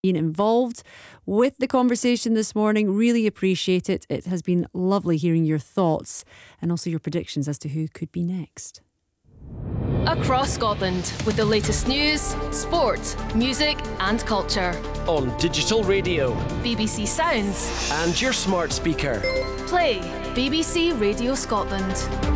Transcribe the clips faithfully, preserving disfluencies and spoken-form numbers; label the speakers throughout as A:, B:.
A: being involved with the conversation this morning. Really appreciate it. It has been lovely hearing your thoughts and also your predictions as to who could be next.
B: Across Scotland with the latest news, sport, music and culture.
C: On digital radio,
B: B B C Sounds
C: and your smart speaker.
B: Play B B C Radio Scotland.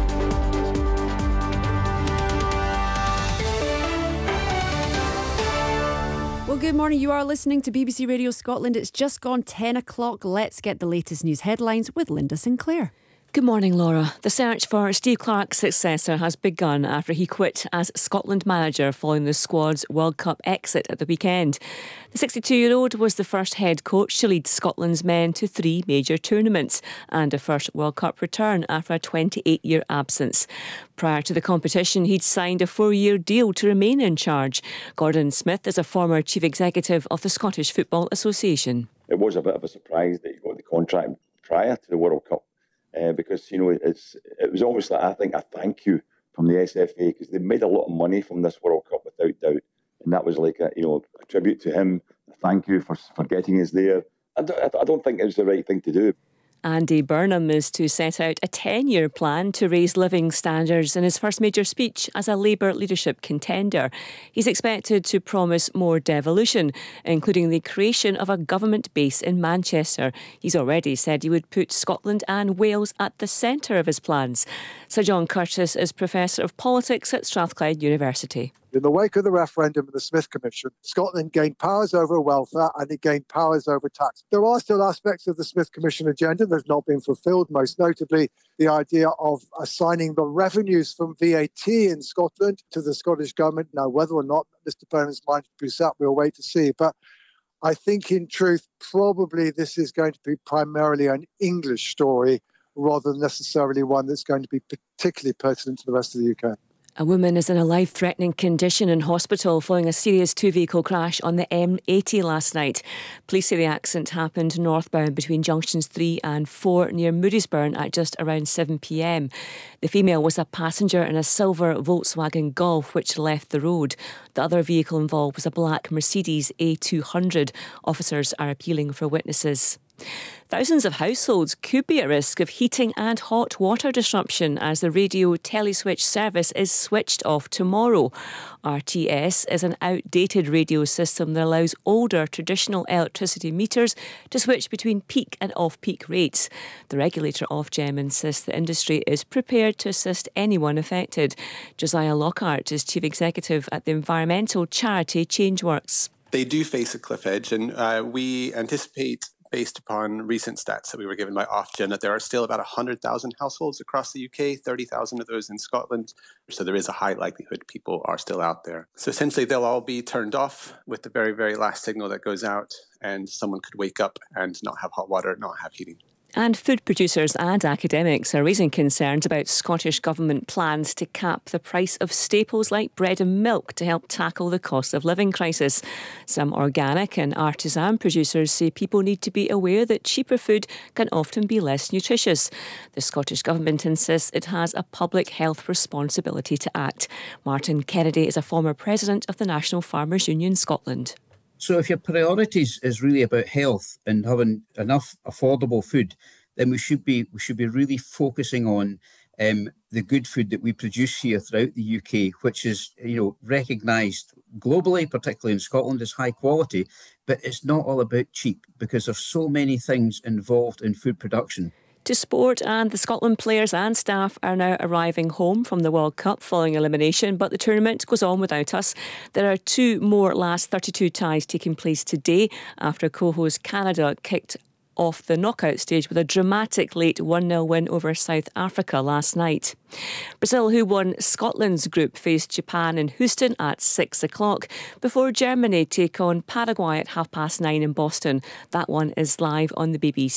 A: Well, good morning. You are listening to B B C Radio Scotland. It's just gone ten o'clock. Let's get the latest news headlines with Linda Sinclair.
D: Good morning, Laura. The search for Steve Clarke's successor has begun after he quit as Scotland manager following the squad's World Cup exit at the weekend. The sixty-two-year-old was the first head coach to lead Scotland's men to three major tournaments and a first World Cup return after a twenty-eight-year absence. Prior to the competition, he'd signed a four-year deal to remain in charge. Gordon Smith is a former chief executive of the Scottish Football Association.
E: It was a bit of a surprise that he got the contract prior to the World Cup. Uh, because, you know, it's it was almost like, I think, a thank you from the S F A, because they made a lot of money from this World Cup without doubt. And that was like, a, you know, a tribute to him, a thank you for, for getting us there. I don't, I don't think it was the right thing to do.
D: Andy Burnham is to set out a ten-year plan to raise living standards in his first major speech as a Labour leadership contender. He's expected to promise more devolution, including the creation of a government base in Manchester. He's already said he would put Scotland and Wales at the centre of his plans. Sir John Curtis is Professor of Politics at Strathclyde University.
F: In the wake of the referendum and the Smith Commission, Scotland gained powers over welfare and it gained powers over tax. There are still aspects of the Smith Commission agenda that have not been fulfilled, most notably the idea of assigning the revenues from V A T in Scotland to the Scottish Government. Now, whether or not Mr Burnham's mind will be set, we'll wait to see. But I think, in truth, probably this is going to be primarily an English story rather than necessarily one that's going to be particularly pertinent to the rest of the U K.
D: A woman is in a life-threatening condition in hospital following a serious two-vehicle crash on the M eighty last night. Police say the accident happened northbound between junctions three and four near Moodiesburn at just around seven p m. The female was a passenger in a silver Volkswagen Golf which left the road. The other vehicle involved was a black Mercedes A two hundred. Officers are appealing for witnesses. Thousands of households could be at risk of heating and hot water disruption as the radio teleswitch service is switched off tomorrow. R T S is an outdated radio system that allows older traditional electricity meters to switch between peak and off-peak rates. The regulator Ofgem insists the industry is prepared to assist anyone affected. Josiah Lockhart is chief executive at the environmental charity Changeworks.
G: They do face a cliff edge, and uh, we anticipate, based upon recent stats that we were given by Ofgem, that there are still about one hundred thousand households across the U K, thirty thousand of those in Scotland. So there is a high likelihood people are still out there. So essentially they'll all be turned off with the very, very last signal that goes out, and someone could wake up and not have hot water, not have heating.
D: And food producers and academics are raising concerns about Scottish Government plans to cap the price of staples like bread and milk to help tackle the cost of living crisis. Some organic and artisan producers say people need to be aware that cheaper food can often be less nutritious. The Scottish Government insists it has a public health responsibility to act. Martin Kennedy is a former president of the National Farmers Union Scotland.
H: So if your priorities is really about health and having enough affordable food, then we should be we should be really focusing on um, the good food that we produce here throughout the U K, which is, you know, recognised globally, particularly in Scotland, as high quality. But it's not all about cheap, because there's so many things involved in food production.
D: To sport, and the Scotland players and staff are now arriving home from the World Cup following elimination, but the tournament goes on without us. There are two more last thirty-two ties taking place today after co-host Canada kicked off the knockout stage with a dramatic late one nil win over South Africa last night. Brazil, who won Scotland's group, faced Japan in Houston at six o'clock before Germany take on Paraguay at half past nine in Boston. That one is live on the B B C.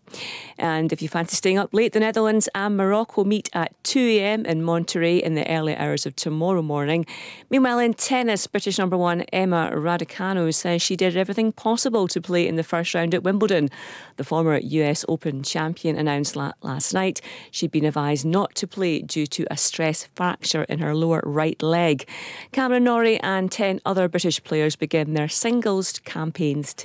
D: And if you fancy staying up late, the Netherlands and Morocco meet at two a.m. in Monterrey in the early hours of tomorrow morning. Meanwhile, in tennis, British number one Emma Raducanu says she did everything possible to play in the first round at Wimbledon. The former U S Open champion announced la- last night she'd been advised not to play due to a stress fracture in her lower right leg. Cameron Norrie and ten other British players begin their singles campaigns today.